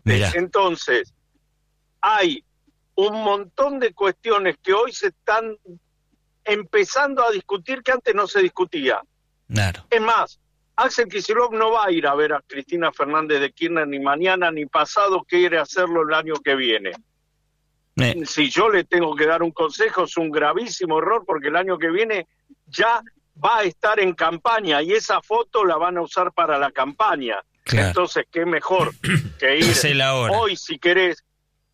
Mirá. Entonces, hay un montón de cuestiones que hoy se están empezando a discutir que antes no se discutía. Claro. Es más, Axel Kicillof no va a ir a ver a Cristina Fernández de Kirchner ni mañana ni pasado, quiere hacerlo el año que viene. Si yo le tengo que dar un consejo, es un gravísimo error, porque el año que viene ya va a estar en campaña y esa foto la van a usar para la campaña. Claro. Entonces, ¿qué mejor que ir hoy, si querés?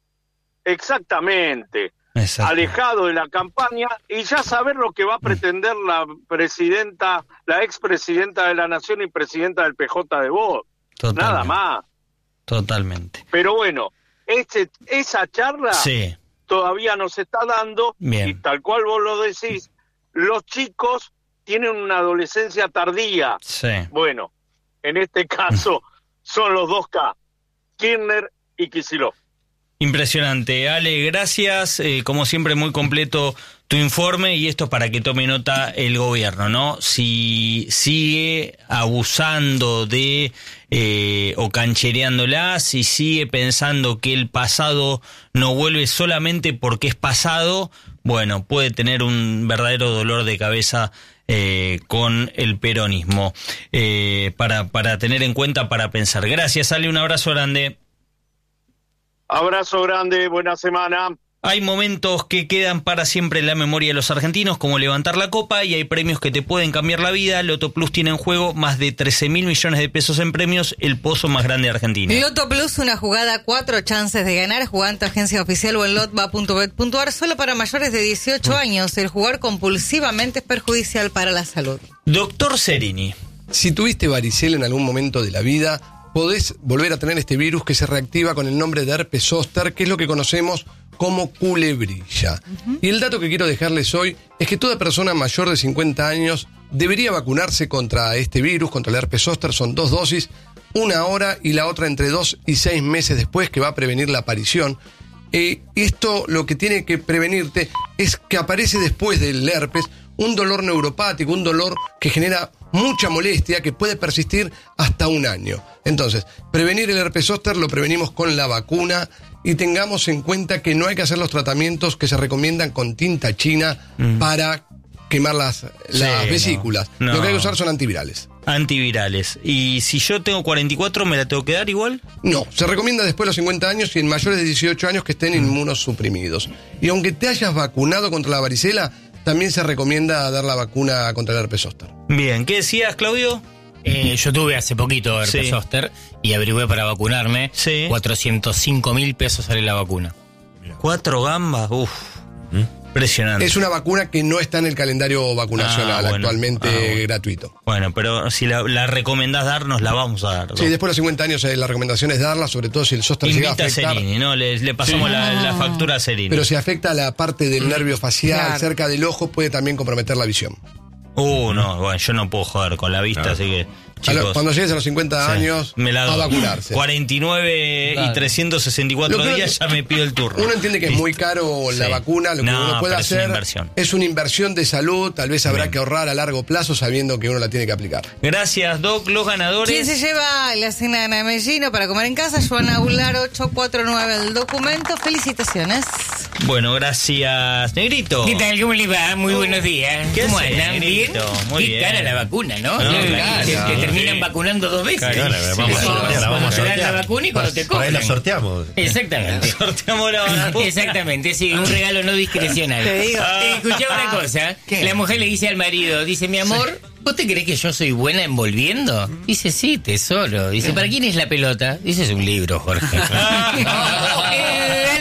Exactamente. Alejado de la campaña y ya saber lo que va a pretender la expresidenta de la Nación y presidenta del PJ de Voz. Nada más. Totalmente. Pero bueno, esa charla todavía no se está dando. Bien. Y tal cual vos lo decís, los chicos tienen una adolescencia tardía. Sí. Bueno, en este caso son los 2K, Kirchner y Kicillof. Impresionante. Ale, gracias. Como siempre, muy completo tu informe, y esto es para que tome nota el gobierno, ¿no? Si sigue abusando de o canchereándola, si sigue pensando que el pasado no vuelve solamente porque es pasado, bueno, puede tener un verdadero dolor de cabeza con el peronismo, para tener en cuenta, para pensar. Gracias, Ale, un abrazo grande. Abrazo grande, buena semana. Hay momentos que quedan para siempre en la memoria de los argentinos, como levantar la copa, y hay premios que te pueden cambiar la vida. Loto Plus tiene en juego más de 13.000 millones de pesos en premios, el pozo más grande de Argentina. Loto Plus, una jugada, 4 chances de ganar. Jugá en tu agencia oficial o en lotba.bet.ar, solo para mayores de 18 años. El jugar compulsivamente es perjudicial para la salud. Doctor Serini. Si tuviste varicela en algún momento de la vida, podés volver a tener este virus que se reactiva con el nombre de herpes zóster, que es lo que conocemos como culebrilla. Y el dato que quiero dejarles hoy es que toda persona mayor de 50 años debería vacunarse contra este virus, contra el herpes zóster. Son 2 dosis, una ahora y la otra entre 2 y 6 meses después, que va a prevenir la aparición. Esto lo que tiene que prevenirte es que aparece después del herpes un dolor neuropático, un dolor que genera mucha molestia, que puede persistir hasta un año. Entonces, prevenir el herpes zóster lo prevenimos con la vacuna, y tengamos en cuenta que no hay que hacer los tratamientos que se recomiendan con tinta china para quemar las vesículas. No. Lo que hay que usar son antivirales. Antivirales. ¿Y si yo tengo 44, me la tengo que dar igual? No, se recomienda después de los 50 años y en mayores de 18 años que estén inmunosuprimidos. Y aunque te hayas vacunado contra la varicela, también se recomienda dar la vacuna contra el herpes zóster. Bien, ¿qué decías, Claudio? Yo tuve hace poquito herpes zóster y averigüé para vacunarme. 405.000 pesos sale la vacuna. 4 gambas, impresionante. Es una vacuna que no está en el calendario vacunacional, actualmente gratuito. Bueno, pero si la recomendás darnos, la vamos a dar, ¿no? Sí, después de los 50 años la recomendación es darla, sobre todo si el zóster llega a afectar. Invita a Serini, ¿no? Le pasamos la factura a Serini. Pero si afecta la parte del nervio facial, cerca del ojo, puede también comprometer la visión. No, bueno, yo no puedo joder con la vista, así que, chicos, cuando llegues a los 50 años, a vacunarse. 49 y 364 días ya me pido el turno. Uno entiende que es muy caro la vacuna, lo que uno puede hacer es una inversión de salud, tal vez habrá que ahorrar a largo plazo sabiendo que uno la tiene que aplicar. Gracias, Doc. Los ganadores. ¿Quién se lleva la cena de Namellino para comer en casa? Joana Aular 849, el documento. Felicitaciones. Bueno, gracias, Negrito. ¿Qué tal? ¿Cómo le va? Muy buenos días. ¿Cómo andan? ¿Bien? Muy Qué bien. cara la vacuna, ¿no? Te terminan vacunando 2 veces. Vamos a dar la vacuna y cuando te cogen. La sorteamos. Exactamente. Sorteamos la vacuna. Exactamente, sí, un regalo no discrecional. Te digo. Escuchá una cosa. ¿Qué? La mujer le dice al marido, dice, mi amor, ¿vos te crees que yo soy buena envolviendo? Dice, sí, tesoro. Dice, ¿para quién es la pelota? Dice, es un libro, Jorge.